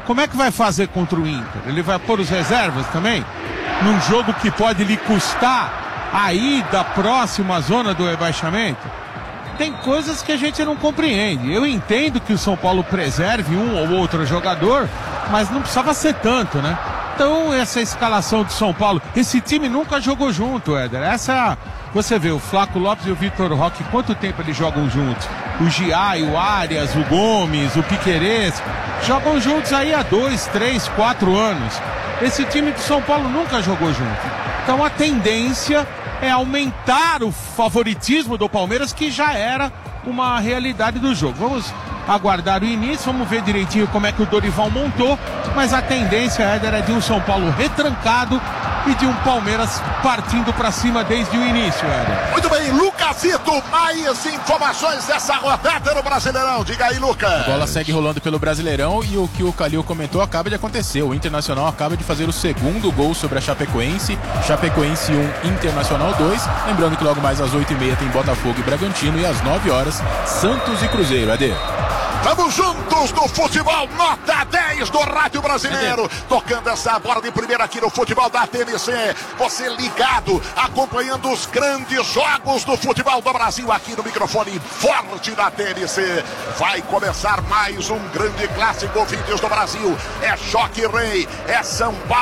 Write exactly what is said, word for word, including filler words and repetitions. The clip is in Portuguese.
como é que vai fazer contra o Inter? Ele vai pôr os reservas também? Num jogo que pode lhe custar a ida próxima à zona do rebaixamento? Tem coisas que a gente não compreende. Eu entendo que o São Paulo preserve um ou outro jogador, mas não precisava ser tanto, né? Então, essa escalação do São Paulo, esse time nunca jogou junto, Éder. Essa, você vê, o Flaco Lopes e o Vitor Roque, quanto tempo eles jogam juntos? O Giai, o Arias, o Gomes, o Piquerez, jogam juntos aí há dois, três, quatro anos. Esse time do São Paulo nunca jogou junto. Então, a tendência é aumentar o favoritismo do Palmeiras, que já era uma realidade do jogo. Vamos aguardar o início, vamos ver direitinho como é que o Dorival montou, mas a tendência, Éder, é de um São Paulo retrancado e de um Palmeiras partindo para cima desde o início, Éder. Muito bem, Lucasito, mais informações dessa rodada no Brasileirão. Diga aí, Lucas. A bola segue rolando pelo Brasileirão e o que o Calil comentou acaba de acontecer. O Internacional acaba de fazer o segundo gol sobre a Chapecoense. Chapecoense um, Internacional dois. Lembrando que logo mais às oito e meia tem Botafogo e Bragantino e às nove horas Santos e Cruzeiro. Ade. Vamos juntos no futebol, nota dez do Rádio Brasileiro, tocando essa bola de primeira aqui no futebol da T N C. Você ligado, acompanhando os grandes jogos do futebol do Brasil aqui no microfone forte da T N C. Vai começar mais um grande clássico, ouvintes do Brasil. É Choque Rei, é São Paulo